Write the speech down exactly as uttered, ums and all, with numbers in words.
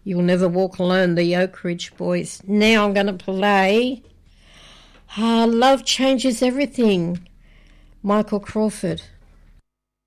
You'll Never Walk Alone, the Oak Ridge Boys. Now I'm going to play uh, Love Changes Everything, Michael Crawford.